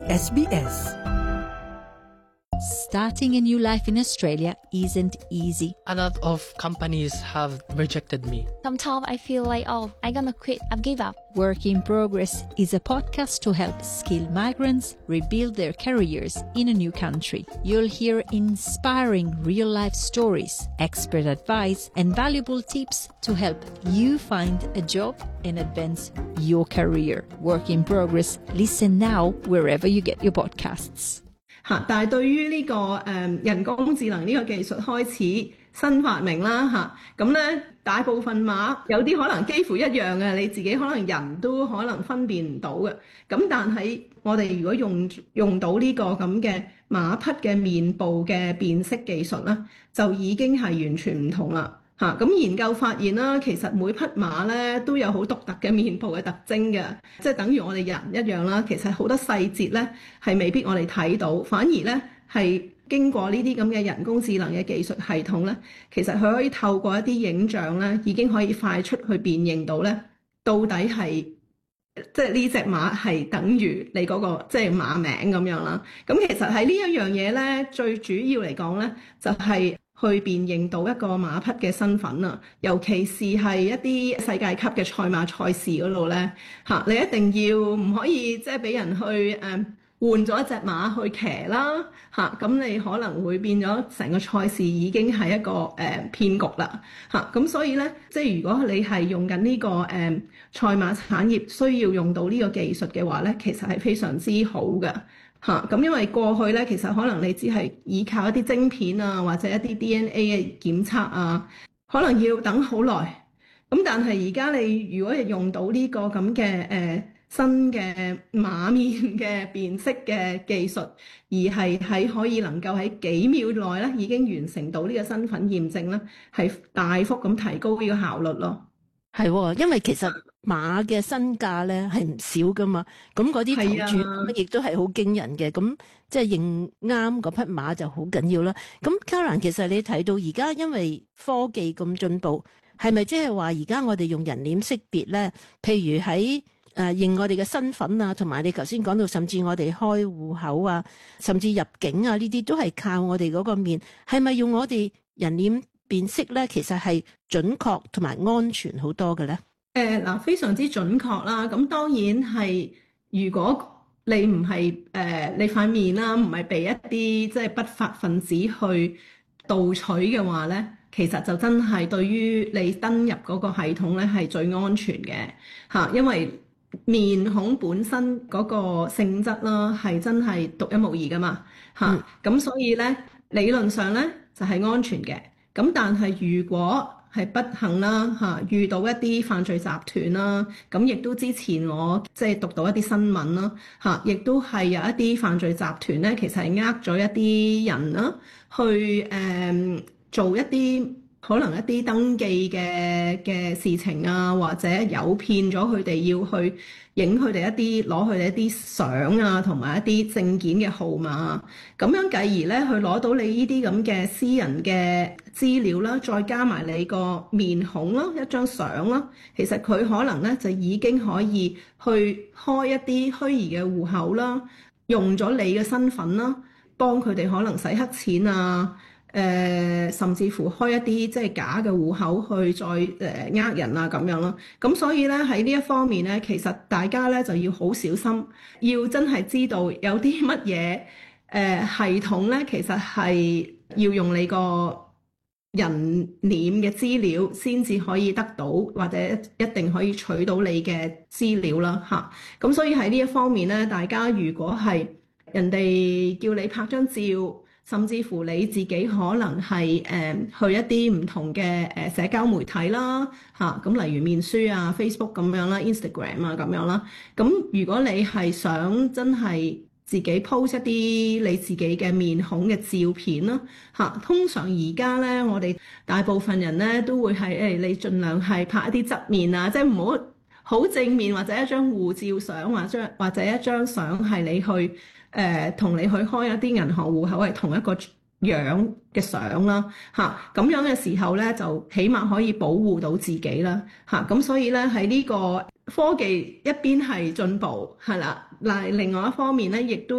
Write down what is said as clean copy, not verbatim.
SBS. Starting a new life in Australia isn't easy. A lot of companies have rejected me. Sometimes I feel like, I'm gonna quit, I've give up. Work in Progress is a podcast to help skilled migrants rebuild their careers in a new country. You'll hear inspiring real-life stories, expert advice, and valuable tips to help you find a job and advance your career. Work in Progress. Listen now wherever you get your podcasts. 但係對於呢個人工智能呢個技術開始新發明啦咁咧大部分碼有啲可能幾乎一樣嘅，你自己可能人都可能分辨唔到嘅。咁但係我哋如果用到呢個咁嘅馬匹嘅面部嘅辨識技術咧，就已經係完全唔同啦。咁研究發現啦，其實每匹馬咧都有好獨特嘅面部嘅特徵嘅，即係等於我哋人一樣啦。其實好多細節咧係未必我哋睇到，反而咧係經過呢啲咁嘅人工智能嘅技術系統咧，其實佢可以透過一啲影像咧，已經可以快速去辨認到咧，到底係即係呢隻馬係等於你嗰個即係馬名咁樣啦。咁其實喺呢一樣嘢咧，最主要嚟講咧，就係去辨認到一個馬匹嘅身份啊，尤其是係一啲世界級嘅賽馬賽事嗰度咧，你一定要唔可以即係俾人去換咗一隻馬去騎啦，咁你可能會變咗成個賽事已經係一個騙局啦，咁所以咧，即係如果你係用緊呢個賽馬產業需要用到呢個技術嘅話咧，其實係非常之好嘅。咁因為過去咧，其實可能你只係依靠一啲晶片啊，或者一啲 DNA 嘅檢測啊，可能要等好耐。咁但係而家你如果係用到呢個咁嘅新嘅馬面嘅辨識嘅技術，而係喺可以能夠喺幾秒內咧已經完成到呢個身份驗證咧，係大幅咁提高呢個效率咯。 係，因為其實馬嘅身價咧係唔少噶嘛，咁嗰啲投注亦都係好驚人嘅，咁即係認啱嗰匹馬就好緊要啦。咁 Karen， 其實你睇到而家因為科技咁進步，係咪即係話而家我哋用人臉識別咧？譬如喺認我哋嘅身份啊，同埋你頭先講到，甚至我哋開戶口啊，甚至入境啊，呢啲都係靠我哋嗰個面，係咪用我哋人臉辨識咧？其實係準確同埋安全好多嘅咧。 非常之準確啦。咁當然係，如果你唔係你塊面啦，唔係被一啲即係不法分子去盜取嘅話咧，其實就真係對於你登入嗰個系統咧係最安全嘅因為面孔本身嗰個性質啦係真係獨一無二噶嘛咁所以咧理論上咧就係安全嘅。咁但係如果係不幸啦遇到一啲犯罪集團啦，咁亦都之前我即係讀到一啲新聞啦亦都係有一啲犯罪集團咧，其實係咗一啲人啦，去做一啲可能一啲登記嘅事情啊，或者誘騙咗佢哋要去影佢哋攞佢哋一啲相啊，同埋一啲證件嘅號碼，咁樣繼而咧去攞到你呢啲咁嘅私人嘅資料啦，再加埋你個面孔啦，一張相啦，其實佢可能咧就已經可以去開一啲虛擬嘅戶口啦，用咗你嘅身份啦，幫佢哋可能洗黑錢啊。甚至乎開一啲即係假嘅戶口去再呃人啊咁樣咯，咁所以咧喺呢一方面咧，其實大家咧就要好小心，要真係知道有啲乜嘢系統咧，其實係要用你個人臉嘅資料先至可以得到，或者一定可以取到你嘅資料啦咁所以喺呢一方面咧，大家如果係人哋叫你拍張照，甚至乎你自己可能係去一啲唔同嘅社交媒體啦咁例如面書啊、Facebook 咁樣啦、Instagram 啊咁樣啦。咁如果你係想真係自己 post 一啲你自己嘅面孔嘅照片啦通常而家咧我哋大部分人咧都會係你盡量係拍一啲側面啊，即係唔好好正面，或者一張護照相，或者一張相係你去同你去開一啲銀行戶口係同一個樣嘅相啦咁樣嘅時候咧，就起碼可以保護到自己啦咁所以咧喺呢個科技一邊係進步係啦，嗱另外一方面咧亦都